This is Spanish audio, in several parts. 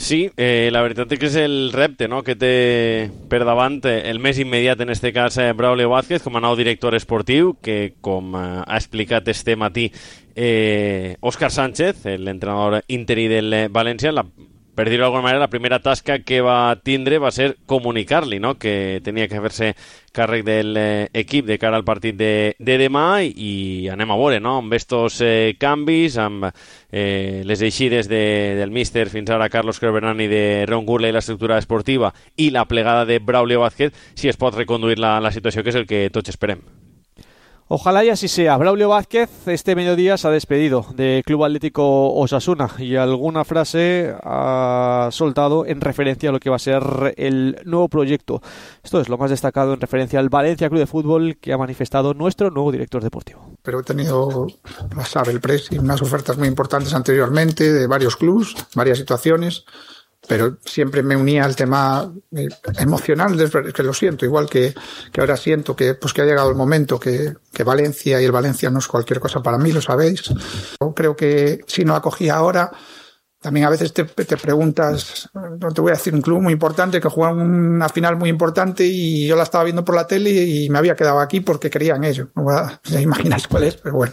Sí, la veritat és que és el repte, no?, que té per davant el més immediat, en este cas, Braulio Vázquez, com a nou director esportiu, que, com ha explicat este matí Óscar Sánchez, l'entrenador interí del València, per dir-ho d'alguna manera, la primera tasca que va tindre va ser comunicar-li, no?, que tenia que fer-se càrrec de l'equip de cara al partit de demà, i anem a veure, no?, amb estos canvis, amb les eixides del míster fins ara Carlos Querbernani, de Ron Gurley, la estructura esportiva, i la plegada de Braulio Vázquez, si es pot reconduir la situació, que és el que tots esperem. Ojalá y así sea. Braulio Vázquez este mediodía se ha despedido del Club Atlético Osasuna y alguna frase ha soltado en referencia a lo que va a ser el nuevo proyecto. Esto es lo más destacado en referencia al Valencia Club de Fútbol, que ha manifestado nuestro nuevo director deportivo. Pero he tenido, lo sabe el Presi, unas ofertas muy importantes anteriormente de varios clubs, varias situaciones, pero siempre me unía al tema emocional, que lo siento, igual que ahora siento que ha llegado el momento que Valencia, y el Valencia no es cualquier cosa para mí, lo sabéis. Yo creo que si no la cogía ahora, también a veces te preguntas, no te voy a decir un club muy importante que juega una final muy importante, y yo la estaba viendo por la tele y me había quedado aquí porque creía en ello. No ya imagináis cuál es, pero bueno.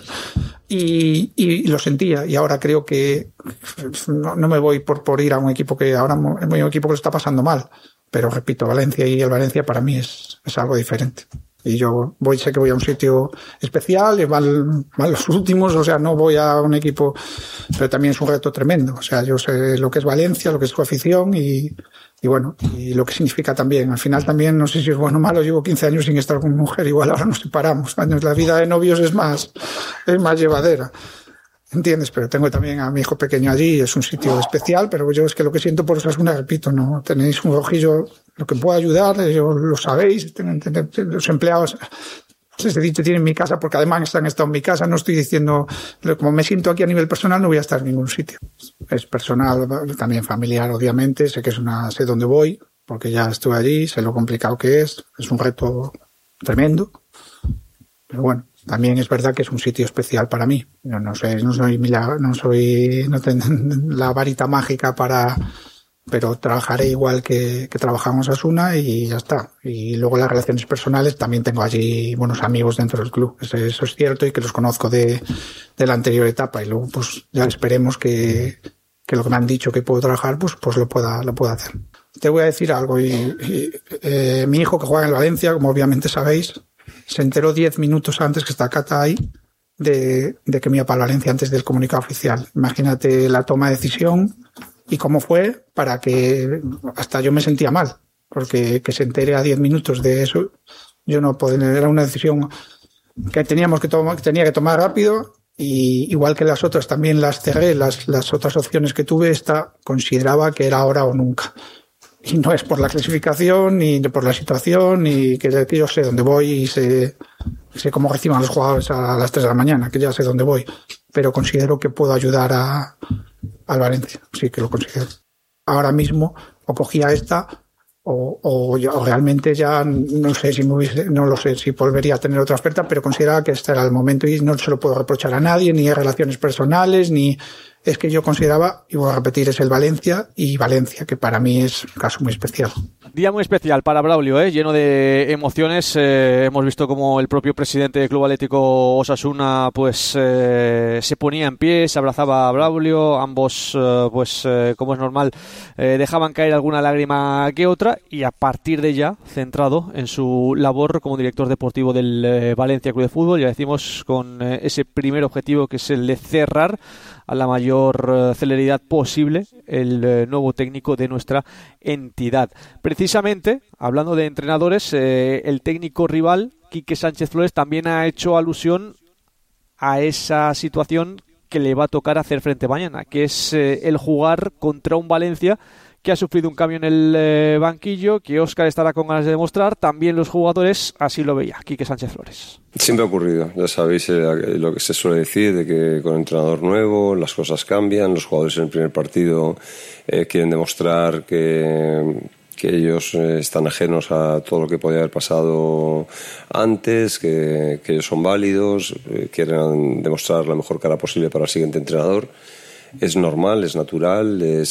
Y lo sentía, y ahora creo que no me voy por ir a un equipo que ahora es un equipo que lo está pasando mal, pero repito, Valencia y el Valencia para mí es algo diferente. Y yo sé que voy a un sitio especial, y van los últimos, o sea, no voy a un equipo, pero también es un reto tremendo. O sea, yo sé lo que es Valencia, lo que es su afición, y bueno, y lo que significa también. Al final también, no sé si es bueno o malo, llevo 15 años sin estar con mi mujer, igual ahora nos separamos. La vida de novios es más llevadera, ¿entiendes? Pero tengo también a mi hijo pequeño allí, es un sitio especial, pero yo es que lo que siento por Osasuna, repito, no tenéis un ojillo, lo que puedo ayudar, lo sabéis, los empleados, se dice, tienen mi casa, porque además han estado en mi casa, no estoy diciendo, como me siento aquí a nivel personal, no voy a estar en ningún sitio. Es personal, también familiar, obviamente, sé dónde voy, porque ya estuve allí, sé lo complicado que es un reto tremendo, pero bueno, también es verdad que es un sitio especial para mí. Yo no tengo la varita mágica pero trabajaré igual que trabajamos Osasuna, y ya está. Y luego las relaciones personales, también tengo allí buenos amigos dentro del club, eso es cierto, y que los conozco de la anterior etapa, y luego pues ya esperemos que lo que me han dicho que puedo trabajar, pues lo pueda hacer. Te voy a decir algo, mi hijo, que juega en el Valencia, como obviamente sabéis, se enteró 10 minutos antes, que está Cata ahí, de que me iba para Valencia, antes del comunicado oficial. Imagínate la toma de decisión y cómo fue, para que hasta yo me sentía mal, porque que se entere a 10 minutos de eso, yo no podía, era una decisión que tenía que tomar rápido, y igual que las otras también las cerré, las otras opciones que tuve, consideraba que era ahora o nunca. Y no es por la clasificación, ni por la situación, ni que yo sé dónde voy y sé cómo reciban los jugadores a las 3 de la mañana, que ya sé dónde voy. Pero considero que puedo ayudar al Valencia, sí que lo considero. Ahora mismo o cogía esta, o realmente ya no sé no lo sé si volvería a tener otra oferta, pero consideraba que este era el momento, y no se lo puedo reprochar a nadie, ni a relaciones personales, ni... Es que yo consideraba, y voy a repetir, es el Valencia, que para mí es un caso muy especial. Día muy especial para Braulio, lleno de emociones. Hemos visto como el propio presidente del Club Atlético Osasuna se ponía en pie, se abrazaba a Braulio, ambos como es normal dejaban caer alguna lágrima que otra, y a partir de ya centrado en su labor como director deportivo del Valencia Club de Fútbol, ya decimos, con ese primer objetivo, que es el de cerrar a la mayor celeridad posible el nuevo técnico de nuestra entidad. Precisamente, hablando de entrenadores, el técnico rival, Quique Sánchez Flores, también ha hecho alusión a esa situación que le va a tocar hacer frente mañana, que es el jugar contra un Valencia que ha sufrido un cambio en el banquillo, que Óscar estará con ganas de demostrar. También los jugadores así lo veía Quique Sánchez Flores. Siempre ha ocurrido, ya sabéis lo que se suele decir, de que con entrenador nuevo las cosas cambian, los jugadores en el primer partido quieren demostrar que ellos están ajenos a todo lo que podía haber pasado antes, que ellos son válidos, quieren demostrar la mejor cara posible para el siguiente entrenador. Es normal, es natural,